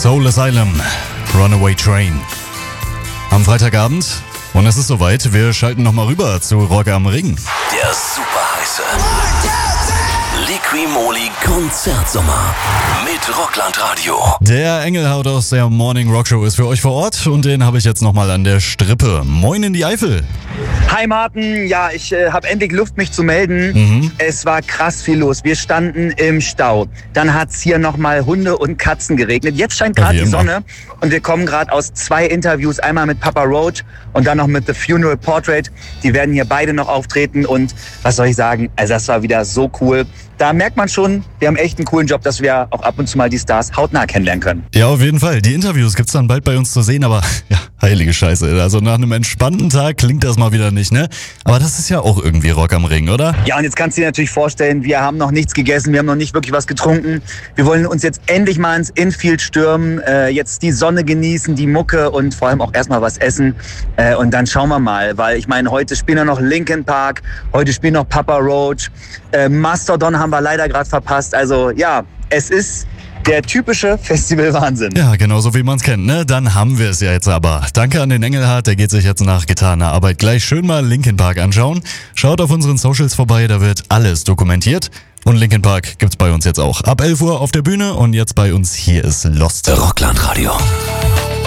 Soul Asylum, Runaway Train. Am Freitagabend und es ist soweit, wir schalten nochmal rüber zu Rock am Ring. Der super heiße Liqui-Moly Konzertsommer mit Rockland Radio. Der Engelhardt aus der Morning Rock Show ist für euch vor Ort und den habe ich jetzt nochmal an der Strippe. Moin in die Eifel. Hi Martin, ja, ich habe endlich Luft, mich zu melden. Es war krass viel los. Wir standen im Stau. Dann hat's hier nochmal Hunde und Katzen geregnet. Jetzt scheint gerade die Sonne und wir kommen gerade aus 2 Interviews. Einmal mit Papa Roach und dann noch mit The Funeral Portrait. Die werden hier beide noch auftreten und was soll ich sagen, also das war wieder so cool. Da merkt man schon, wir haben echt einen coolen Job, dass wir auch ab und zu mal die Stars hautnah kennenlernen können. Ja, auf jeden Fall. Die Interviews gibt's dann bald bei uns zu sehen, aber ja, heilige Scheiße. Also nach einem entspannten Tag klingt das mal wieder nicht, ne? Aber das ist ja auch irgendwie Rock am Ring, oder? Ja, und jetzt kannst du dir natürlich vorstellen, wir haben noch nichts gegessen, wir haben noch nicht wirklich was getrunken. Wir wollen uns jetzt endlich mal ins Infield stürmen, jetzt die Sonne genießen, die Mucke und vor allem auch erstmal was essen. Und dann schauen wir mal, weil ich meine, heute spielen wir noch Linkin Park, heute spielen noch Papa Roach, Mastodon haben wir leider gerade verpasst. Also ja, es ist der typische Festival-Wahnsinn. Ja, genauso wie man es kennt, ne? Dann haben wir es ja jetzt aber. Danke an den Engelhardt, der geht sich jetzt nach getaner Arbeit gleich schön mal Linkin Park anschauen. Schaut auf unseren Socials vorbei, da wird alles dokumentiert. Und Linkin Park gibt's bei uns jetzt auch. Ab 11 Uhr auf der Bühne und jetzt bei uns hier ist Lost. Rockland Radio.